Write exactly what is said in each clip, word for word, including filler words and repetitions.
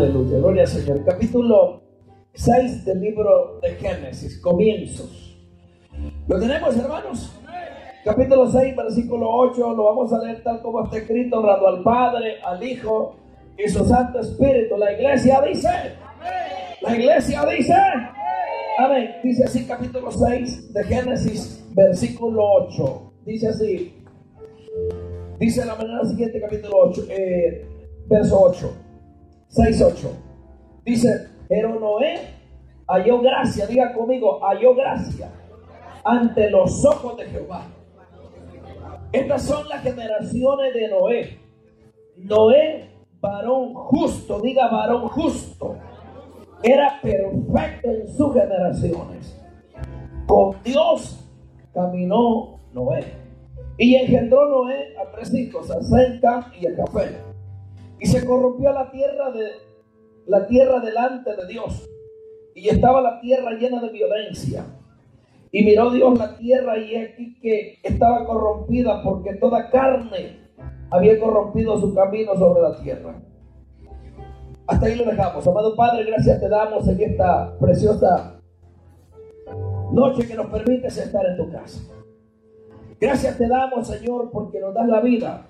Aleluya, gloria al Señor. Capítulo seis del libro de Génesis, comienzos. ¿Lo tenemos, hermanos? Capítulo seis, versículo ocho, lo vamos a leer tal como está escrito, honrando al Padre, al Hijo y su Santo Espíritu. La iglesia dice, la iglesia dice, amén. Dice así, capítulo seis de Génesis, versículo ocho. Dice así, dice de la manera siguiente, capítulo ocho, eh, verso ocho, seis, ocho. Dice, pero Noé halló gracia, diga conmigo, halló gracia ante los ojos de Jehová. Estas son las generaciones de Noé. Noé, varón justo, diga varón justo, era perfecto en sus generaciones. Con Dios caminó Noé. Y engendró Noé a tres hijos, a Sem, Cam y a Jafet. Y se corrompió la tierra de la tierra delante de Dios. Y estaba la tierra llena de violencia. Y miró Dios la tierra, y aquí que estaba corrompida, porque toda carne había corrompido su camino sobre la tierra. Hasta ahí lo dejamos. Amado Padre, gracias te damos en esta preciosa noche que nos permites estar en tu casa. Gracias te damos, Señor, porque nos das la vida.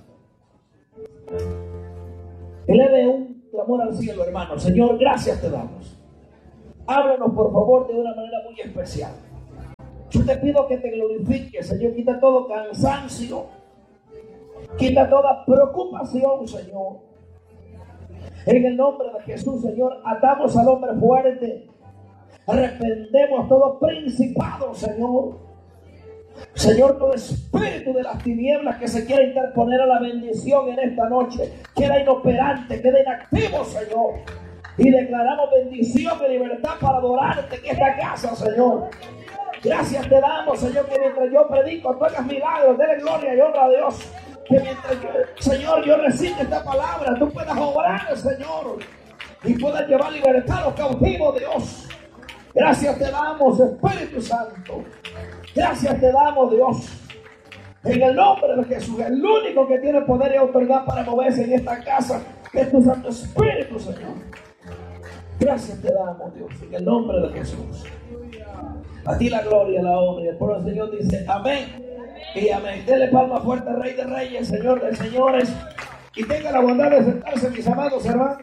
Eleve un clamor al cielo, hermano. Señor, gracias te damos. Háblanos, por favor, de una manera muy especial. Yo te pido que te glorifiques, Señor. Quita todo cansancio. Quita toda preocupación, Señor. En el nombre de Jesús, Señor, atamos al hombre fuerte. Reprendemos todo principado, Señor. Señor, todo espíritu de las tinieblas que se quiera interponer a la bendición en esta noche, queda inoperante, queda inactivo, Señor. Y declaramos bendición y libertad para adorarte en esta casa, Señor. Gracias te damos, Señor, que mientras yo predico, tú hagas milagros, dele gloria y honra a Dios. Que mientras yo, Señor, yo recite esta palabra, tú puedas obrar, Señor, y puedas llevar libertad a los cautivos, Dios. Gracias te damos, Espíritu Santo. Gracias te damos, Dios. En el nombre de Jesús, el único que tiene poder y autoridad para moverse en esta casa es tu Santo Espíritu, Señor. Gracias te damos, Dios, en el nombre de Jesús. A ti la gloria, la honra. Y el pueblo del Señor dice amén y amén. Dele palma fuerte, Rey de Reyes, Señor de Señores. Y tenga la bondad de sentarse, mis amados hermanos.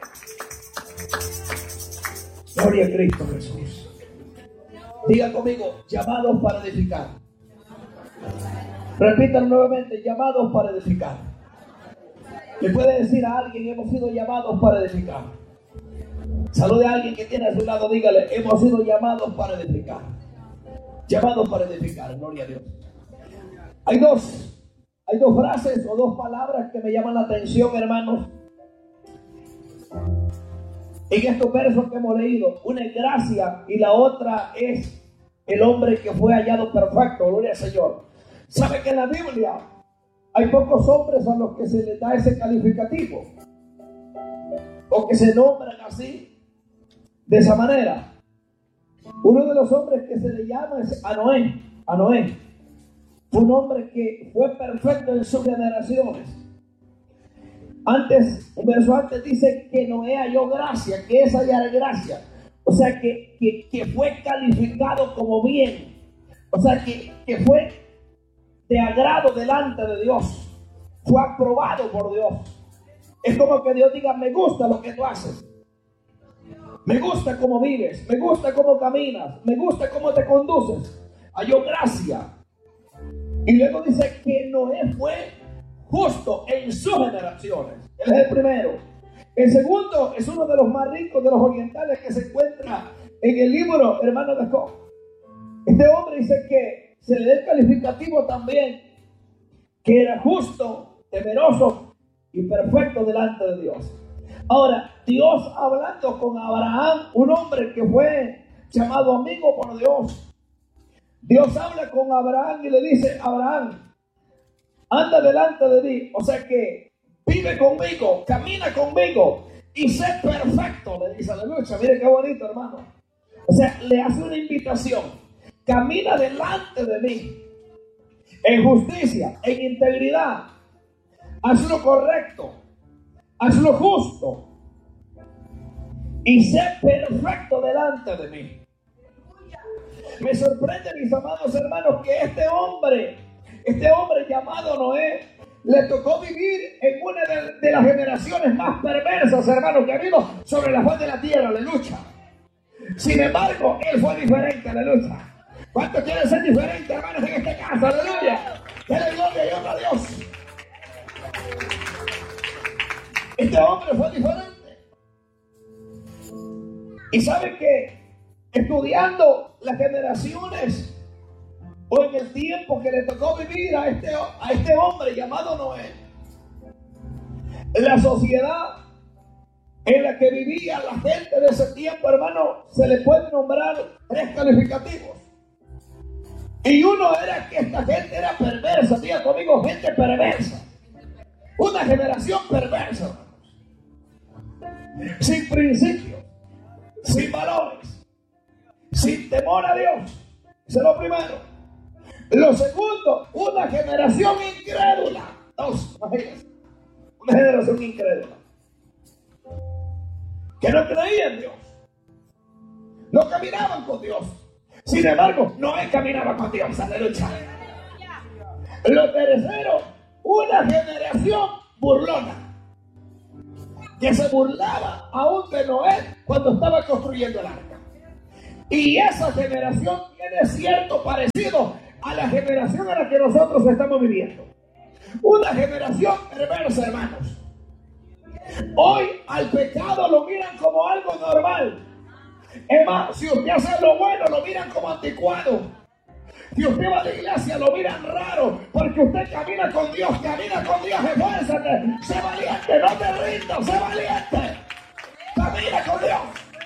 Gloria a Cristo Jesús. Diga conmigo, llamados para edificar. Repitan nuevamente, llamados para edificar. Le puede decir a alguien, hemos sido llamados para edificar. Salude a alguien que tiene a su lado, dígale, hemos sido llamados para edificar. Llamados para edificar, gloria a Dios. Hay dos, hay dos frases o dos palabras que me llaman la atención, hermanos, en estos versos que hemos leído. Una es gracia y la otra es el hombre que fue hallado perfecto, gloria al Señor. ¿Sabe que en la Biblia hay pocos hombres a los que se les da ese calificativo? O que se nombran así, de esa manera. Uno de los hombres que se le llama es a Noé. A Noé. Fue un hombre que fue perfecto en sus generaciones. Antes, un verso antes dice que Noé halló gracia, que es hallar gracia. O sea, que, que, que fue calificado como bien. O sea, que, que fue de agrado delante de Dios. Fue aprobado por Dios. Es como que Dios diga, me gusta lo que tú haces. Me gusta cómo vives, me gusta cómo caminas, me gusta cómo te conduces. Halló gracia. Y luego dice que Noé fue justo en sus generaciones. Él es el primero. El segundo es uno de los más ricos de los orientales que se encuentra en el libro, hermano de Job. Este hombre dice que se le da el calificativo también, que era justo, temeroso y perfecto delante de Dios. Ahora, Dios hablando con Abraham, un hombre que fue llamado amigo por Dios. Dios habla con Abraham y le dice, Abraham, anda delante de mí. O sea que vive conmigo, camina conmigo y sé perfecto, le dice, aleluya. Mire qué bonito, hermano. O sea, le hace una invitación. Camina delante de mí en justicia, en integridad. Haz lo correcto. Haz lo justo. y sé perfecto delante de mí. Me sorprende, mis amados hermanos, que este hombre, este hombre llamado Noé, le tocó vivir en una de, de las generaciones más perversas, hermanos, que ha habido sobre la faz de la tierra, aleluya. Sin embargo, él fue diferente, aleluya. ¿Cuántos quieren ser diferentes, hermanos, en este caso? Aleluya. Dale gloria y honra a Dios. Este hombre fue diferente. Y saben que estudiando las generaciones o en el tiempo que le tocó vivir a este, a este hombre llamado Noé, la sociedad en la que vivía la gente de ese tiempo, hermano, se le puede nombrar tres calificativos. Y uno era que esta gente era perversa. Diga conmigo, gente perversa. Una generación perversa, hermanos. Sin principios, sin valores, sin temor a Dios. Eso es lo primero. Lo segundo, una generación incrédula. Dos, imagínense. Una generación incrédula. Que no creían en Dios. No caminaban con Dios. Sin embargo, Noé caminaba con Dios. Aleluya. Lo tercero, una generación burlona. Que se burlaba aún de Noé cuando estaba construyendo el arca. Y esa generación tiene cierto parecido a la generación a la que nosotros estamos viviendo. Una generación perversa, hermanos. Hoy al pecado lo miran como algo normal. Es más, si usted hace lo bueno, lo miran como anticuado. Si usted va a la iglesia, lo miran raro, porque usted camina con Dios, camina con Dios, esfuérzate, sé valiente, no te rindas, sé valiente, camina con Dios.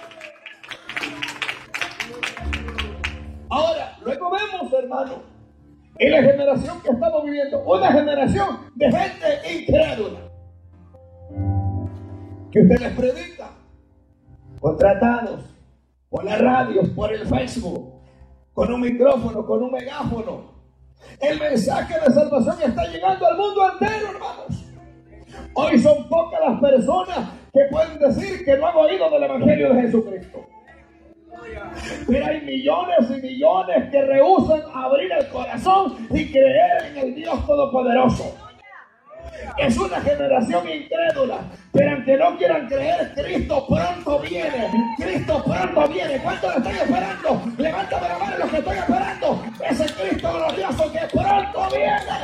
Ahora, luego vemos, hermano, en la generación que estamos viviendo, una generación de gente incrédula, que usted les predica, contratados, por la radio, por el Facebook, con un micrófono, con un megáfono. El mensaje de salvación está llegando al mundo entero, hermanos. Hoy son pocas las personas que pueden decir que no han oído del Evangelio de Jesucristo. Pero hay millones y millones que rehúsan abrir el corazón y creer en el Dios Todopoderoso. Es una generación incrédula, pero aunque no quieran creer, Cristo pronto viene. Cristo pronto viene. ¿Cuánto lo estoy esperando? Levántame la mano los que estoy esperando. Ese Cristo glorioso que pronto viene.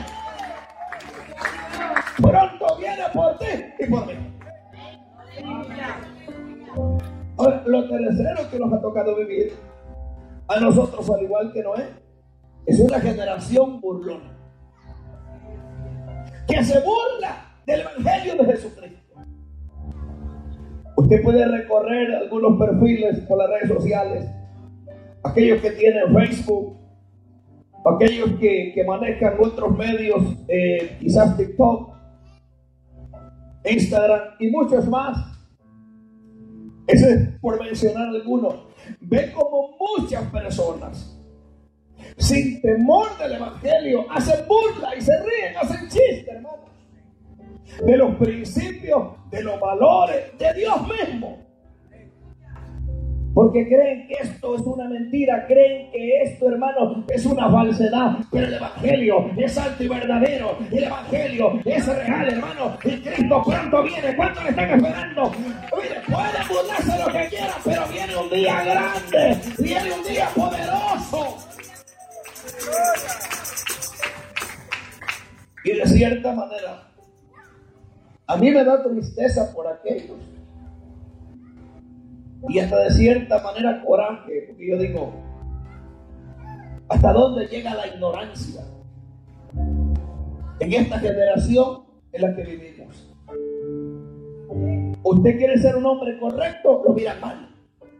Pronto viene por ti y por mí. Ahora, lo tercero que nos ha tocado vivir a nosotros, al igual que Noé, es una generación burlona, que se burla del Evangelio de Jesucristo. Usted puede recorrer algunos perfiles por las redes sociales, aquellos que tienen Facebook, aquellos que, que manejan otros medios, eh, quizás TikTok, Instagram y muchos más. Ese es por mencionar algunos. Ve como muchas personas, sin temor del Evangelio, hacen burla y se ríen, hacen chistes, hermanos, de los principios, de los valores, de Dios mismo. Porque creen que esto es una mentira, creen que esto, hermano, es una falsedad. Pero el Evangelio es santo y verdadero. El Evangelio es real, hermano. Y Cristo pronto viene. ¿Cuánto le están esperando? Mire, pueden burlarse lo que quieran, pero viene un día grande. Viene un día poderoso. Y de cierta manera, a mí me da tristeza por aquellos. Y hasta de cierta manera coraje, porque yo digo, ¿hasta dónde llega la ignorancia en esta generación en la que vivimos? Usted quiere ser un hombre correcto, lo miran mal.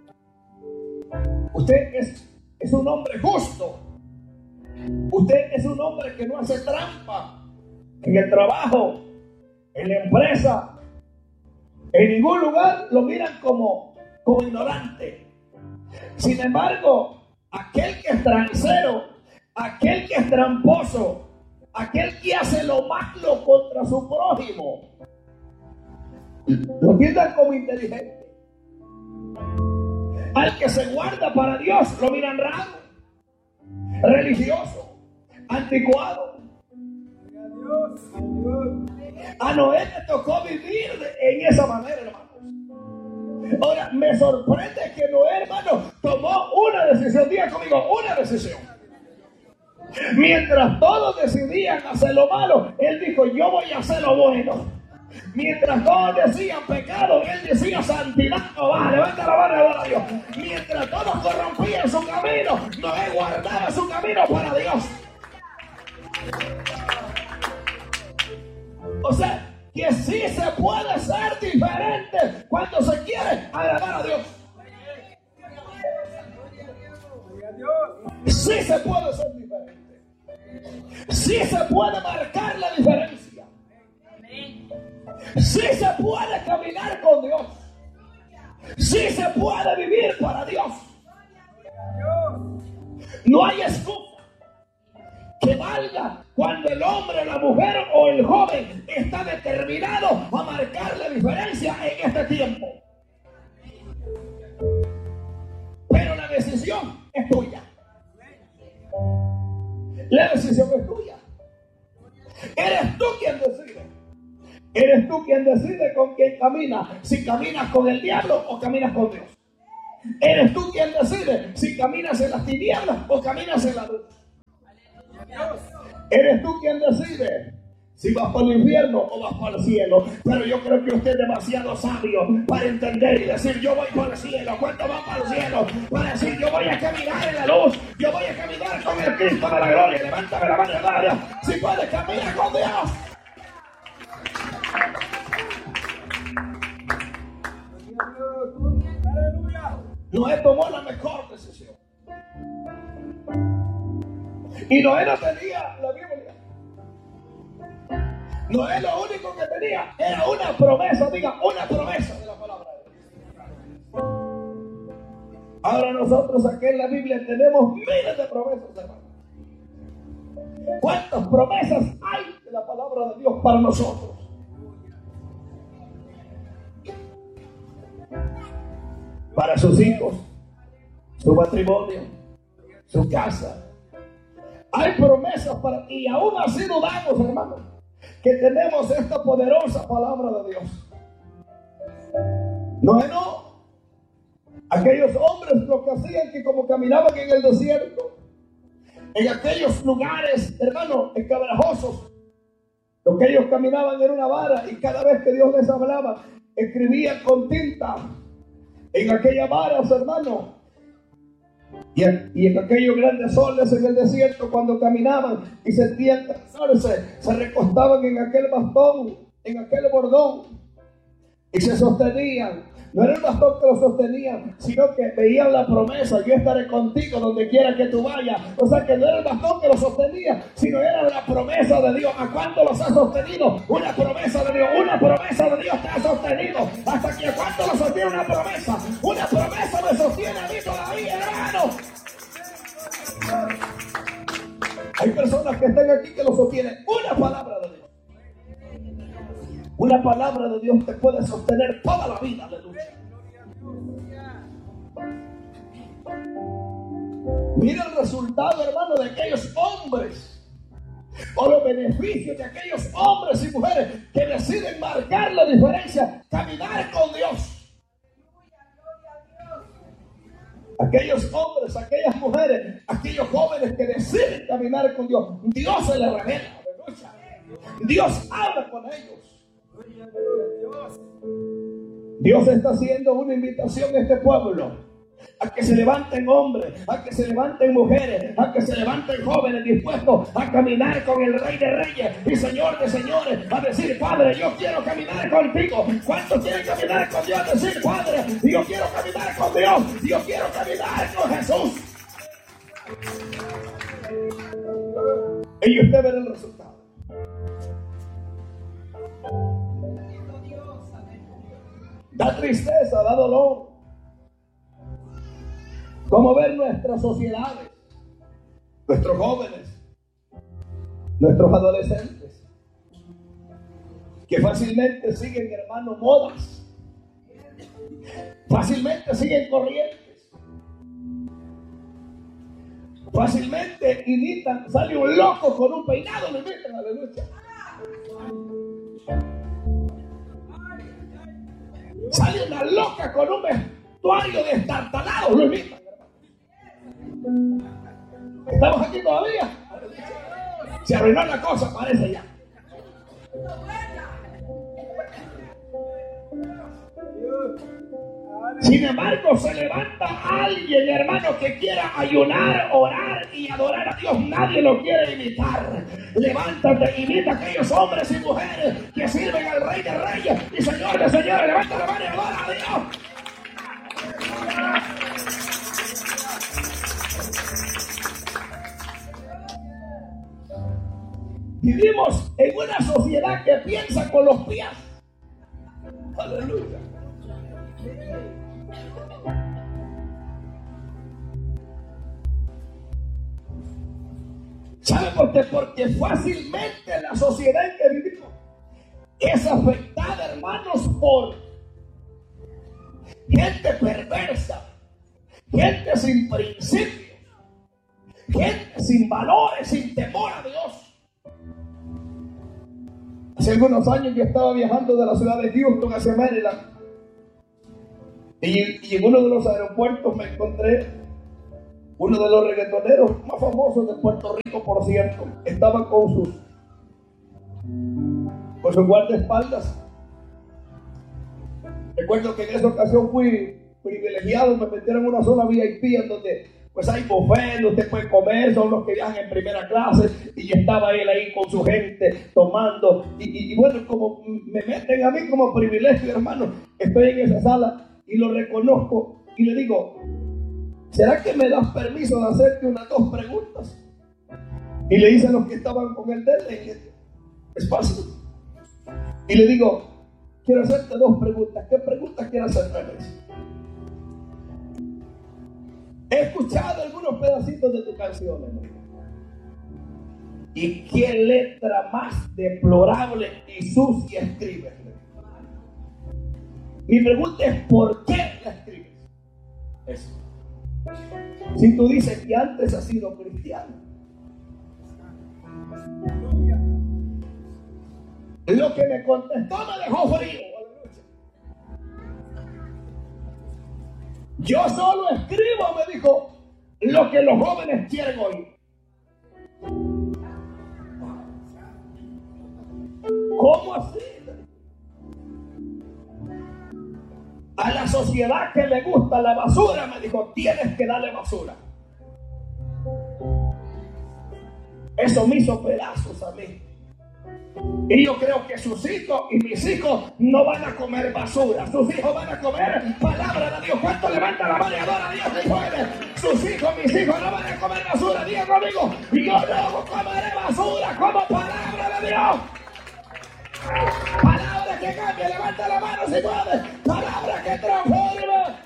Usted es, es un hombre justo. Usted es un hombre que no hace trampa en el trabajo, en la empresa, en ningún lugar lo miran como como ignorante. Sin embargo, aquel que es transero, aquel que es tramposo, aquel que hace lo malo contra su prójimo, lo piensan como inteligente. Al que se guarda para Dios lo miran raro, religioso, anticuado. A Noé le tocó vivir en esa manera, hermanos. Ahora, me sorprende que Noé, hermano, tomó una decisión. Diga conmigo, una decisión. Mientras todos decidían hacer lo malo, él dijo, yo voy a hacer lo bueno. Mientras todos decían pecado, él decía santidad. No va, levanta la mano y adora a Dios. Mientras todos corrompían su camino, Noé guardaba su camino para Dios. O sea, que sí se puede ser diferente cuando se quiere agradar a Dios. Sí se puede ser diferente. Sí se puede marcar la diferencia. Sí se puede caminar con Dios. Sí se puede vivir para Dios. No hay excusa que valga cuando el hombre, la mujer o el joven está determinado a marcar la diferencia en este tiempo. Pero la decisión es tuya. La decisión es tuya. Eres tú quien decide. Eres tú quien decide con quién caminas. Si caminas con el diablo o caminas con Dios. Eres tú quien decide si caminas en las tinieblas o caminas en la luz. Eres tú quien decide si vas para el infierno o vas para el cielo. Pero yo creo que usted es demasiado sabio para entender y decir yo voy para el cielo. ¿Cuánto va para el cielo? Para decir yo voy a caminar en la luz. Yo voy a caminar con el Cristo de la gloria. Levántame la mano y adora. Si puedes caminar con Dios. Noé tomó la mejor decisión. Y Noé no tenía la Biblia. Noé lo único que tenía era una promesa, diga, una promesa de la palabra de Dios. Ahora nosotros aquí en la Biblia tenemos miles de promesas, hermano. ¿Cuántas promesas hay de la palabra de Dios para nosotros? Para sus hijos, su matrimonio, su casa. Hay promesas para ti y aún así dudamos, hermano, que tenemos esta poderosa palabra de Dios. No, no. Aquellos hombres lo que hacían que como caminaban en el desierto, en aquellos lugares, hermano, escabrajosos, lo que ellos caminaban en una vara y cada vez que Dios les hablaba, escribían con tinta en aquellas varas, hermano. Y en, y en aquellos grandes soles en el desierto, cuando caminaban y sentían cansarse, se recostaban en aquel bastón, en aquel bordón, y se sostenían. No era el bastón que lo sostenía, sino que veían la promesa: yo estaré contigo donde quiera que tú vayas. O sea que no era el bastón que lo sostenía, sino era la promesa de Dios. ¿A cuánto los ha sostenido? Una promesa de Dios, una promesa de Dios te ha sostenido. Hasta que a cuánto lo sostiene una promesa. Una promesa me sostiene a mí todavía, hermano. Hay personas que están aquí que lo sostienen. Una palabra de Dios. Una palabra de Dios te puede sostener toda la vida, aleluya. Mira el resultado, hermano, de aquellos hombres, o los beneficios de aquellos hombres y mujeres que deciden marcar la diferencia, caminar con Dios. Aquellos hombres, aquellas mujeres, aquellos jóvenes que deciden caminar con Dios, Dios se les revela, aleluya. Dios habla con ellos. Dios está haciendo una invitación a este pueblo a que se levanten hombres, a que se levanten mujeres, a que se levanten jóvenes dispuestos a caminar con el Rey de Reyes y Señor de Señores, a decir: Padre, yo quiero caminar contigo. ¿Cuántos quieren caminar con Dios? A decir: Padre, yo quiero caminar con Dios, yo quiero caminar con Jesús. Y usted verá el resultado. Da tristeza, da dolor. Como ver nuestras sociedades, nuestros jóvenes, nuestros adolescentes, que fácilmente siguen, hermano, modas, fácilmente siguen corrientes, Fácilmente imitan, sale un loco con un peinado, lo imitan, aleluya. Sale una loca con un vestuario destartalado, lo imitan. ¿Estamos aquí todavía? Se arruinó la cosa, parece ya. Sin embargo, se levanta alguien, hermano, que quiera ayunar, orar y adorar a Dios. Nadie lo quiere imitar. Levántate, imita a aquellos hombres y mujeres que sirven al Rey de Reyes y Señor de Señores. Levanta la mano y adora a Dios. Vivimos en una sociedad que piensa con los pies. Aleluya. ¿Sabe por qué? Porque fácilmente la sociedad en que vivimos es afectada, hermanos, por gente perversa, gente sin principios, gente sin valores, sin temor a Dios. Hace algunos años yo estaba viajando de la ciudad de Houston hacia Maryland y, y en uno de los aeropuertos me encontré uno de los reggaetoneros más famosos de Puerto Rico, por cierto. Estaba con sus con sus guardaespaldas. Recuerdo que en esa ocasión fui privilegiado, me metieron en una zona V I P en donde pues hay buffet, usted puede comer, son los que viajan en primera clase, y estaba él ahí con su gente tomando, y, y, y bueno, como me meten a mí como privilegio, hermano, estoy en esa sala y lo reconozco y le digo: ¿será que me das permiso de hacerte unas dos preguntas? Y le hice a los que estaban con el dedo espacio y le digo: quiero hacerte dos preguntas. ¿Qué preguntas quieres hacerme? He escuchado algunos pedacitos de tu canción, hermano. ¿Y qué letra más deplorable y sucia escribes? Mi pregunta es: ¿por qué la escribes? Eso. Si tú dices que antes has sido cristiano. Lo que me contestó me dejó frío. Yo solo escribo, me dijo, lo que los jóvenes quieren oír. ¿Cómo así? A la sociedad que le gusta la basura, me dijo, tienes que darle basura. Eso me hizo pedazos a mí. Y yo creo que sus hijos y mis hijos no van a comer basura. Sus hijos van a comer palabra de Dios. ¿Cuánto levanta la mano y adora a Dios? Sus hijos, mis hijos no van a comer basura. Diga conmigo: y yo no comeré basura, como palabra de Dios. Palabra que cambia, levanta la mano si puede. Palabra que transforma.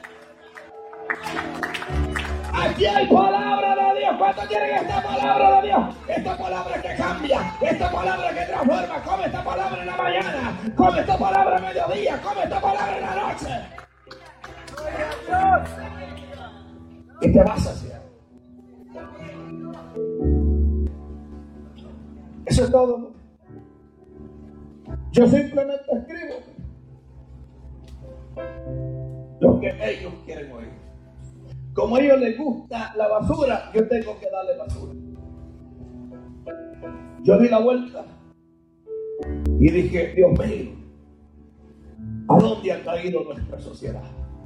Aquí hay palabra de Dios. ¿Cuántos quieren esta palabra de Dios? Esta palabra que cambia, esta palabra que transforma. Come esta palabra en la mañana, come esta palabra a mediodía, come esta palabra en la noche. Y te vas a hacer. Eso es todo. Yo simplemente escribo lo que ellos quieren oír. Como a ellos les gusta la basura, yo tengo que darle basura. Yo di la vuelta y dije: Dios mío, ¿a dónde ha caído nuestra sociedad?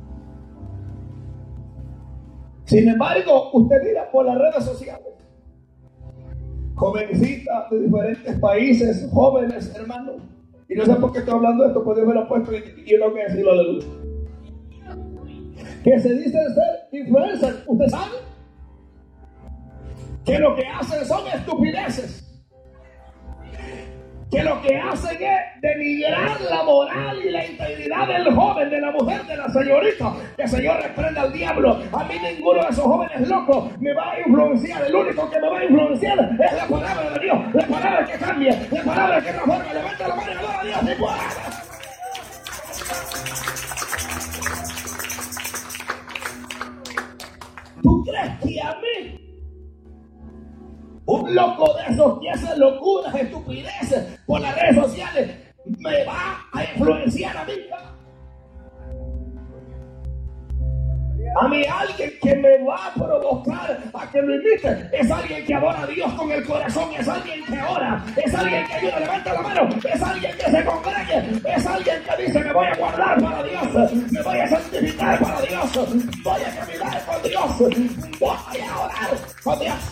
Sin embargo, usted mira por las redes sociales, jovencitas de diferentes países, jóvenes hermanos, y no sé por qué estoy hablando de esto, porque Dios me lo ha puesto y yo tengo que decirlo, aleluya, que se dicen ser influencers. ¿Usted sabe? Que lo que hacen son estupideces. Que lo que hacen es denigrar la moral y la integridad del joven, de la mujer, de la señorita. Que el Señor reprenda al diablo. A mí ninguno de esos jóvenes locos me va a influenciar. El único que me va a influenciar es la palabra de Dios. La palabra que cambia, la palabra que transforma. Levanta la mano y adora a Dios si puede. ¿Tú crees que a mí loco de esos que hacen locuras, estupideces por las redes sociales, me va a influenciar a mí. A mí alguien que me va a provocar a que lo imite es alguien que adora a Dios con el corazón, es alguien que ora, es alguien que ayuda, levanta la mano, es alguien que se congregue, es alguien que dice me voy a guardar para Dios, me voy a santificar para Dios, voy a caminar con Dios, voy a orar con Dios.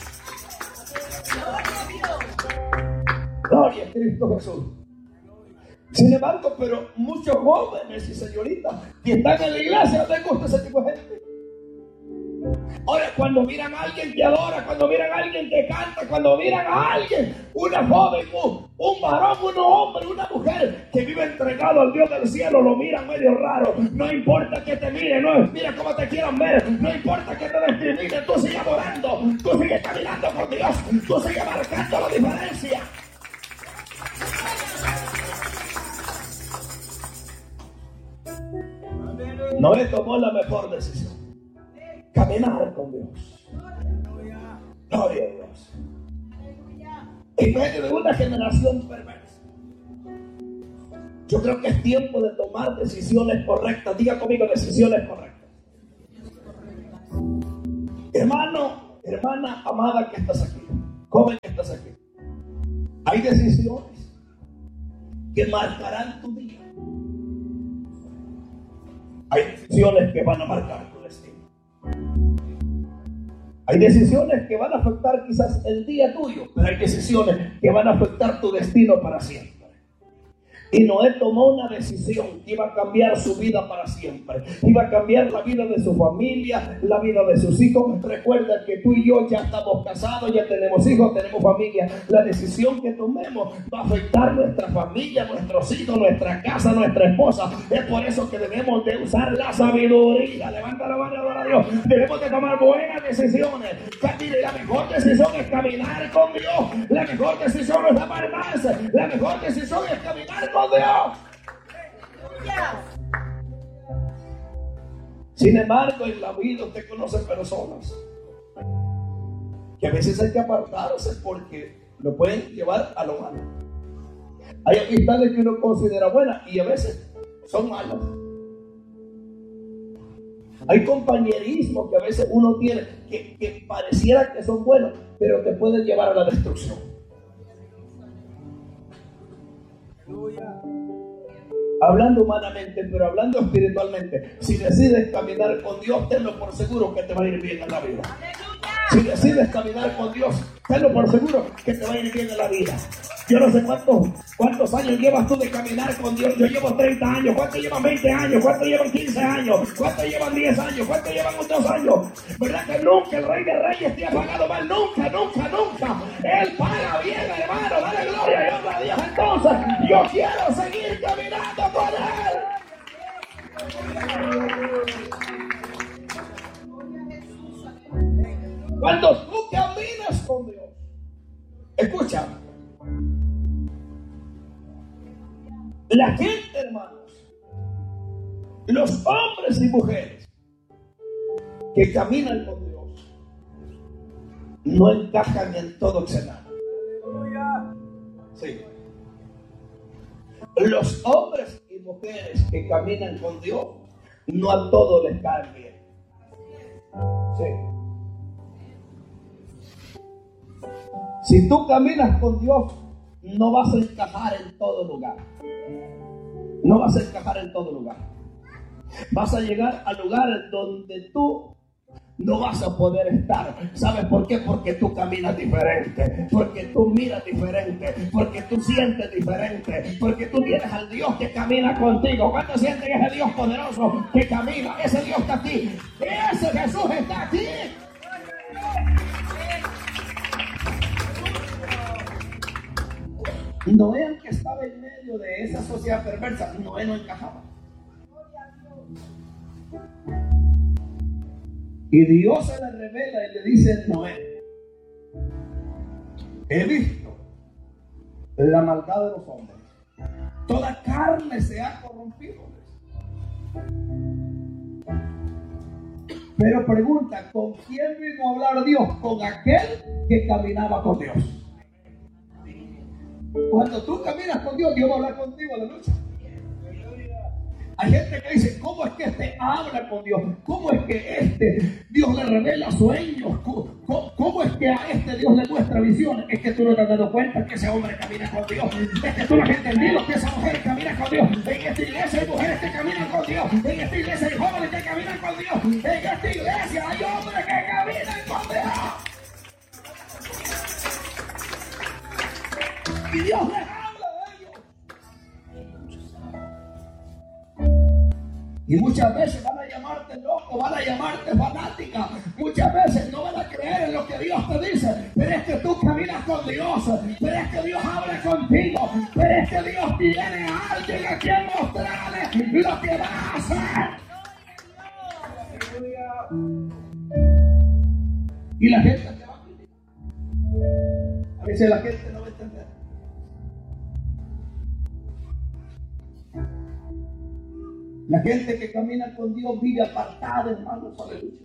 Gloria a Cristo Jesús. Sin embargo, pero muchos jóvenes y señoritas que están en la iglesia no les gusta ese tipo de gente. Ahora, cuando miran a alguien que adora, cuando miran a alguien que canta, cuando miran a alguien, una joven, un, un varón, un hombre, una mujer que vive entregado al Dios del cielo, lo miran medio raro. No importa que te miren, no, mira cómo te quieran ver, no importa que te discriminen, tú sigues adorando, tú sigues caminando con Dios, tú sigues marcando la diferencia. Noé tomó la mejor decisión: caminar con Dios. Gloria a Dios. En medio de una generación perversa, yo creo que es tiempo de tomar decisiones correctas. Diga conmigo, decisiones correctas. Hermano, hermana amada que estás aquí, joven que estás aquí, hay decisiones que marcarán tu día. Hay decisiones que van a marcar tu destino. Hay decisiones que van a afectar quizás el día tuyo, pero hay decisiones que van a afectar tu destino para siempre. Y Noé tomó una decisión que iba a cambiar su vida para siempre. Iba a cambiar la vida de su familia, la vida de sus hijos. Recuerda que tú y yo ya estamos casados, ya tenemos hijos, tenemos familia. La decisión que tomemos va a afectar nuestra familia, nuestros hijos, nuestra casa, nuestra esposa. Es por eso que debemos de usar la sabiduría. Levanta la mano, adora a Dios. Debemos de tomar buenas decisiones. Mire, la mejor decisión es caminar con Dios. La mejor decisión no es apartarse. La mejor decisión es caminar con Dios. Sin embargo, en la vida usted conoce personas que a veces hay que apartarse porque lo pueden llevar a lo malo. Hay amistades que uno considera buenas y a veces son malas. Hay compañerismo que a veces uno tiene que, que pareciera que son buenos, pero te pueden llevar a la destrucción. Hablando humanamente, pero hablando espiritualmente, si decides caminar con Dios, tenlo por seguro que te va a ir bien en la vida. Si decides caminar con Dios, tenlo por seguro que te va a ir bien en la vida. Yo no sé cuántos, cuántos años llevas tú de caminar con Dios. Yo llevo treinta años. ¿Cuántos llevan veinte años? ¿Cuántos llevan quince años? ¿Cuántos llevan diez años? ¿Cuántos llevan dos años? ¿Verdad que nunca el Rey de Reyes te ha pagado mal? Nunca, nunca, nunca. Él paga bien, hermano. Dale gloria y honra a Dios. Entonces, yo quiero seguir caminando con Él. Cuando tú caminas con Dios, escucha. La gente, hermanos, los hombres y mujeres que caminan con Dios no encajan en todo escenario. Sí. Los hombres y mujeres que caminan con Dios no a todos les caen bien. Sí. Si tú caminas con Dios, no vas a encajar en todo lugar. No vas a encajar en todo lugar. Vas a llegar a lugares donde tú no vas a poder estar. ¿Sabes por qué? Porque tú caminas diferente, porque tú miras diferente, porque tú sientes diferente, porque tú tienes al Dios que camina contigo. ¿Cuántos sienten ese Dios poderoso que camina? Ese Dios está aquí. Ese Jesús está aquí. Noé, aunque estaba en medio de esa sociedad perversa, Noé no encajaba. Y Dios se le revela y le dice: Noé, he visto la maldad de los hombres. Toda carne se ha corrompido. Pero pregunta, ¿con quién vino a hablar Dios? Con aquel que caminaba con Dios. Cuando tú caminas con Dios, Dios va a hablar contigo, aleluya. Hay gente que dice, ¿cómo es que este habla con Dios? ¿Cómo es que este Dios le revela sueños? ¿Cómo, cómo es que a este Dios le muestra visiones? Es que tú no te has dado cuenta que ese hombre camina con Dios. Es que tú no has entendido que esa mujer camina con Dios. En esta iglesia hay mujeres que caminan con Dios. En esta iglesia hay jóvenes que caminan con Dios. En esta iglesia hay hombres que caminan con Dios. Y Dios les habla de ellos. Y muchas veces van a llamarte loco, van a llamarte fanática. Muchas veces no van a creer en lo que Dios te dice. Pero es que tú caminas con Dios. Pero es que Dios habla contigo. Pero es que Dios tiene a alguien a quien mostrarle lo que va a hacer. Y la gente te va a criticar. A veces la gente no va a entender. La gente que camina con Dios vive apartada, hermanos, aleluya.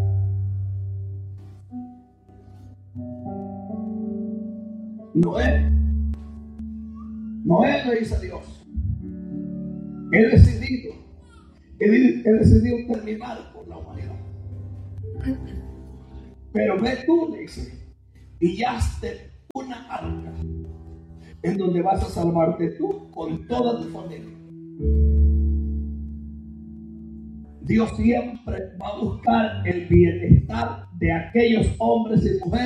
Noé, Noé le dice a Dios, he decidido, he, he decidido terminar con la humanidad. Pero ve tú, le dice, y hazte una arca en donde vas a salvarte tú con toda tu familia. Dios siempre va a buscar el bienestar de aquellos hombres y mujeres